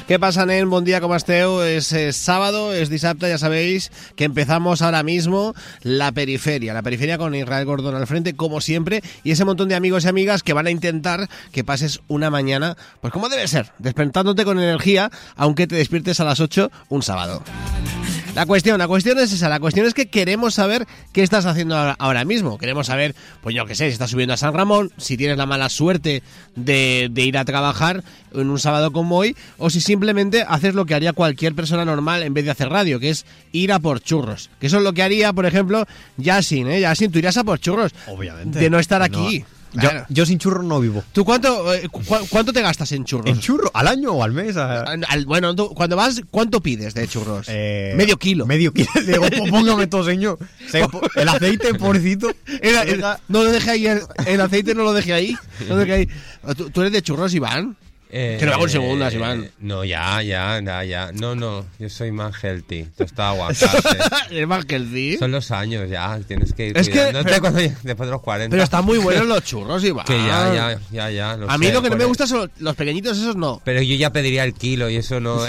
Què pasa, nen? Bon dia, com esteu? És sábado, és dissabte, ya sabéis que empezamos ahora mismo la periferia con Israel Gordón al frente, como siempre, y ese montón de amigos y amigas que van a intentar que pases una mañana, pues como debe ser, despertándote con energía, aunque te despiertes a las 8 un sábado. La cuestión es esa, la cuestión es que queremos saber qué estás haciendo ahora mismo. Queremos saber, pues yo qué sé, si estás subiendo a San Ramón, si tienes la mala suerte de ir a trabajar en un sábado como hoy, o si simplemente haces lo que haría cualquier persona normal en vez de hacer radio, que es ir a por churros. Que eso es lo que haría, por ejemplo, Yasin, Yasin, tú irías a por churros. Obviamente. De no estar aquí. Claro. Yo sin churros no vivo. ¿Tú cuánto te gastas en churros? ¿En churro? ¿Al año o al mes? Bueno, tú, cuando vas, ¿cuánto pides de churros? Medio kilo. Digo, póngame todo, señor. El aceite, pobrecito. No lo deje ahí, el aceite no lo deje ahí. No lo deje ahí. ¿Tú eres de churros, Iván? Que no hago en segundas, Iván. No, ya. No, yo soy más healthy. Tostado aguacate. ¿Es más healthy? Son los años ya, tienes que ir es cuidándote después de los 40. Pero están muy buenos los churros, Iván. Que ya. A mí lo que no me gusta son los pequeñitos, esos no. Pero yo ya pediría el kilo y eso no.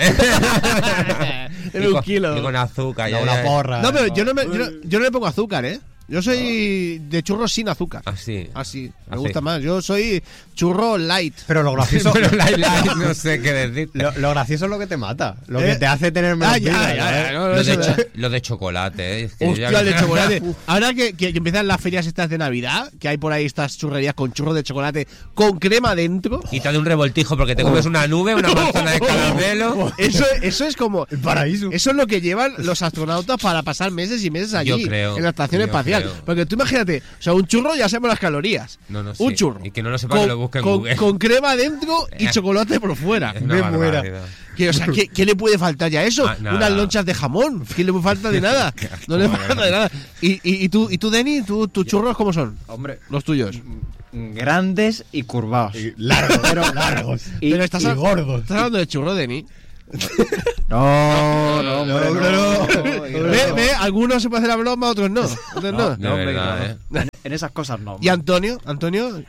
En un kilo. Y con azúcar. No, una porra. No, pero yo no le pongo azúcar, ¿eh? Yo soy de churros sin azúcar. Así. Me gusta más. Yo soy churro light. Pero lo gracioso... Pero light, no sé qué decir. Lo gracioso es lo que te mata. Lo que te hace tener menos vida. Lo de chocolate, Es que hostia, el de chocolate. Ahora que empiezan las ferias estas de Navidad, que hay por ahí estas churrerías con churros de chocolate con crema dentro. Quita de un revoltijo porque te comes una nube, una manzana de caramelo. Eso es como... El paraíso. Eso es lo que llevan los astronautas para pasar meses y meses allí. Yo creo. En la estación espacial. Porque tú imagínate, o sea, un churro ya sabemos las calorías. No, un churro. Y que no lo sepa que lo busque en Google. Con crema dentro y chocolate por fuera. Me muera. O sea, ¿qué le puede faltar ya a eso? Unas lonchas de jamón. ¿Qué le falta de nada? No le falta de nada. ¿Y tú, Deni, tus churros cómo son? Hombre, los tuyos. Grandes y curvados. Largos. Pero estás gordos. ¿Estás hablando de churro, Deni? No. Ve, algunos se puede hacer la broma, otros no. No, verdad, En esas cosas no. ¿Y Antonio? Antonio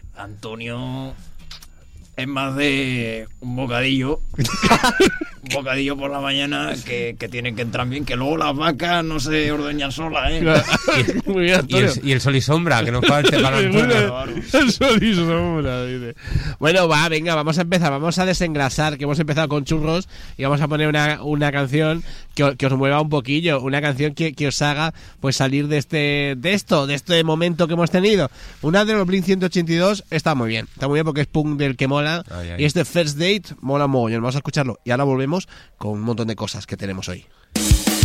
es más de un bocadillo. Un bocadillo por la mañana que tienen que entrar bien, que luego las vacas no se ordeñan solas, Muy bien, y el sol y sombra, que nos falte para Antonio. El sol y sombra, dice. Bueno, venga, vamos a empezar, vamos a desengrasar, que hemos empezado con churros y vamos a poner una canción que os mueva un poquillo, una canción que os haga pues salir de este momento que hemos tenido. Una de los Blink 182 está muy bien porque es punk del que mola. Ay. Y este First Date mola mogollón. Vamos a escucharlo y ahora volvemos con un montón de cosas que tenemos hoy.